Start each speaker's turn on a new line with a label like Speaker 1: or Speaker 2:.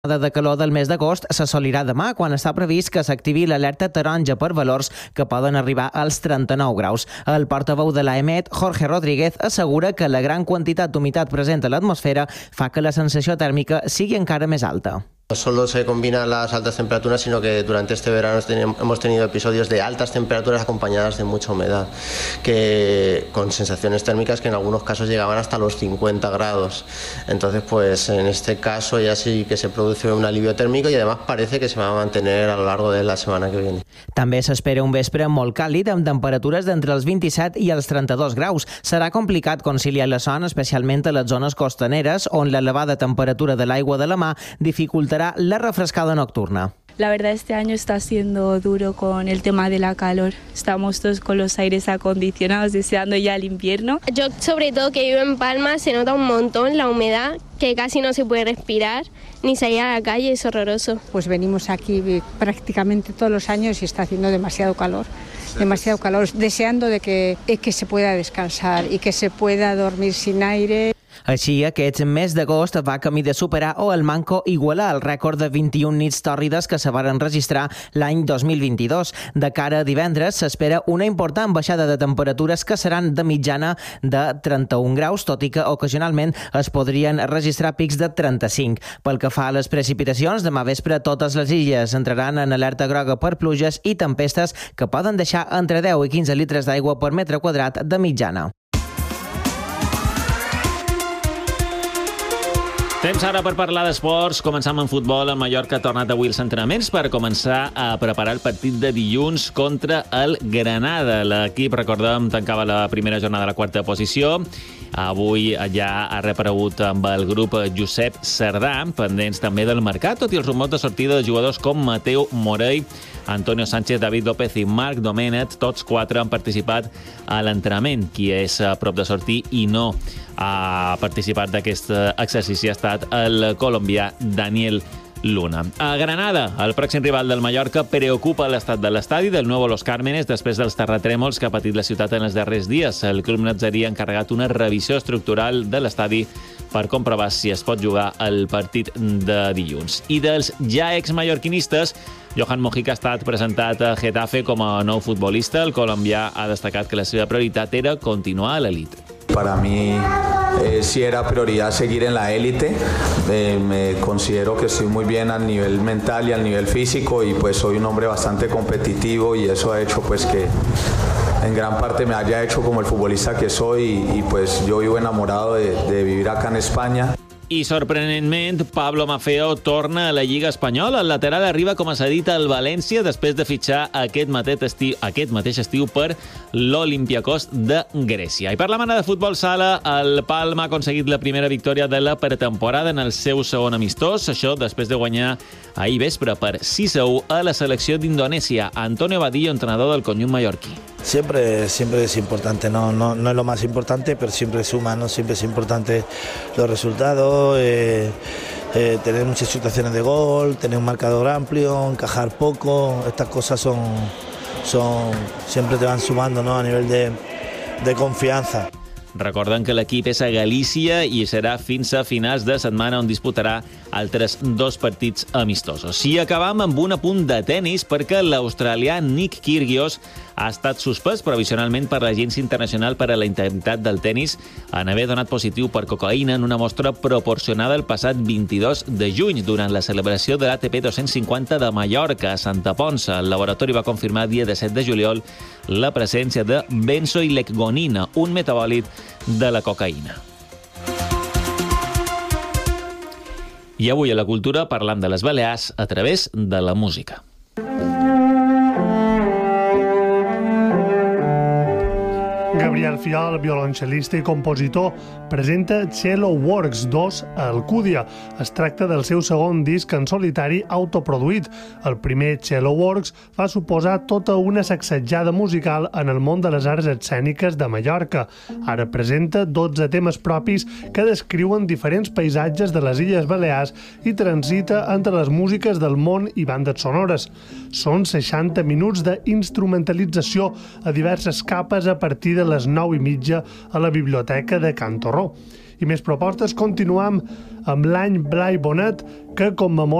Speaker 1: de calor del mes d'agost s'assolirà demà, quan està previst que s'activi l'alerta taronja per valors que poden arribar als 39 graus. El portaveu de l'AEMET, Jorge Rodríguez, assegura que la gran quantitat d'humitat present a l'atmosfera fa que la sensació tèrmica sigui encara més alta.
Speaker 2: No solo se combinan las altas temperaturas, sino que durante este verano hemos tenido episodios de altas temperaturas acompañadas de mucha humedad, con sensaciones térmicas que en algunos casos llegaban hasta los 50 grados. Entonces, pues en este caso ya sí que se produce un alivio térmico y además parece que se va a mantener a lo largo de la semana que viene.
Speaker 1: També s'espera un vespre molt càlid amb temperatures d'entre els 27 i els 32 graus. Serà complicat conciliar la son, especialment a les zones costaneres, on l'elevada temperatura de l'aigua de la mar dificultarà la refrescada nocturna.
Speaker 3: La verdad, este año está siendo duro con el tema de la calor. Estamos todos con los aires acondicionados, deseando ya el invierno.
Speaker 4: Yo, sobre todo que vivo en Palma, se nota un montón la humedad, que casi no se puede respirar, ni salir a la calle, es horroroso.
Speaker 5: Pues venimos aquí prácticamente todos los años y está haciendo demasiado calor, deseando de que se pueda descansar y que se pueda dormir sin aire.
Speaker 1: Així, aquest mes d'agost va camí de superar o el manco igualar el rècord de 21 nits tòrrides que se varen registrar l'any 2022. De cara a divendres s'espera una important baixada de temperatures que seran de mitjana de 31 graus, tot i que ocasionalment es podrien registrar pics de 35. Pel que fa a les precipitacions, demà vespre totes les illes entraran en alerta groga per pluges i tempestes que poden deixar entre 10 i 15 litres d'aigua per metre quadrat de mitjana.
Speaker 6: Temps ara per parlar d'esports. Començam amb futbol. El Mallorca ha tornat avui els entrenaments per començar a preparar el partit de dilluns contra el Granada. L'equip, recordem, tancava la primera jornada a la quarta posició. Avui ja ha reaparegut amb el grup Josep Cerdà, pendents també del mercat, tot i els rumors de sortida de jugadors com Mateu Morell, Antonio Sánchez, David López i Marc Domènech. Tots quatre han participat a l'entrenament. Qui és a prop de sortir i no ha participat d'aquest exercici ha estat el colombià Daniel Luna. A Granada, el pròxim rival del Mallorca, preocupa l'estat de l'estadi del Nuevo Los Cármenes després dels terratrèmols que ha patit la ciutat en els darrers dies. El club nazarí ha encarregat una revisió estructural de l'estadi per comprovar si es pot jugar el partit de dilluns. I dels ja exmallorquinistes, Johan Mojica ha estat presentat a Getafe com a nou futbolista. El colombià ha destacat que la seva prioritat era continuar a l'elit.
Speaker 7: Para mí sí era prioridad seguir en la élite. Me considero que estoy muy bien al nivel mental y al nivel físico y pues soy un hombre bastante competitivo y eso ha hecho pues que en gran parte me haya hecho como el futbolista que soy y pues yo vivo enamorado de vivir acá en España.
Speaker 6: I, sorprenentment, Pablo Maffeo torna a la Lliga Espanyola. El lateral arriba com a cedit al València després de fitxar aquest mateix estiu per l'Olympiacos de Grècia. I per la mana de futbol sala, el Palma ha aconseguit la primera victòria de la pretemporada en el seu segon amistós. Això després de guanyar ahir vespre per 6-1 a la selecció d'Indonèsia. Antonio Vadillo, entrenador del conjunt mallorquí.
Speaker 8: Siempre es importante, no es lo más importante, pero siempre suma, ¿no? Siempre es importante los resultados, tener muchas situaciones de gol, tener un marcador amplio, encajar poco. Estas cosas siempre te van sumando, ¿no? A nivel de confianza.
Speaker 6: Recorden que l'equip és a Galícia i serà fins a finals de setmana on disputarà altres 2 partits amistosos. I acabam amb un apunt de tennis perquè l'australià Nick Kyrgios ha estat suspès provisionalment per l'Agència Internacional per a la Integritat del Tenis en haver donat positiu per cocaïna en una mostra proporcionada el passat 22 de juny durant la celebració de l'ATP 250 de Mallorca a Santa Ponça. El laboratori va confirmar dia 17 de juliol la presència de benzoilecgonina, un metabòlit de la cocaïna. I avui a la cultura parlam de les Balears a través de la música.
Speaker 9: Gabriel Fiol, violoncel·lista i compositor, presenta Cello Works 2 a Alcúdia. Es tracta del seu segon disc en solitari autoproduït. El primer, Cello Works, va suposar tota una sacsejada musical en el món de les arts escèniques de Mallorca. Ara presenta 12 temes propis que descriuen diferents paisatges de les Illes Balears i transita entre les músiques del món i bandes sonores. Són 60 minuts d'instrumentalització a diverses capes a partir de les 9:30 a la biblioteca de Can Torró. i més propostes. Continuem amb l'any Blai Bonet, que commemora